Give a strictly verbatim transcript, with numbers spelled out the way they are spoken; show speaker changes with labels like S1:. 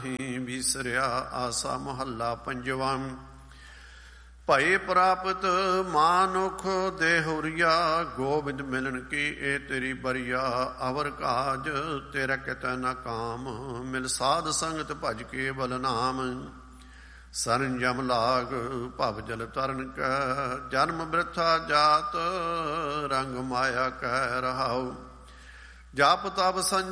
S1: ਨਾਹੀਂ ਵਿਸਰਿਆ। ਆਸਾ ਮਹੱਲਾ ਪੰਜਵਾਂ। ਭਏ ਪ੍ਰਾਪਤ ਮਾਨੁਖ ਦੇਹੁਰੀਆ, ਗੋਬਿੰਦ ਮਿਲਣ ਕੀ ਇਹ ਤੇਰੀ ਬਰੀਆ। ਅਵਰ ਕਾਜ ਤੇਰਾ ਕਿਤੈ ਨ ਕਾਮ, ਮਿਲ ਸਾਧ ਸੰਗਤ ਭਜ ਕੇ ਬਲ ਨਾਮ। ਸਰੰਜਮ ਲਾਗ ਭਵ ਜਲ ਤਰਨ ਕੈ, ਜਨਮ ਬ੍ਰਿਥਾ ਜਾਤ ਰੰਗ ਮਾਇਆ ਕਹਿ ਰਹਾਉ। ਜਪ ਤਪ ਸੰਜਮ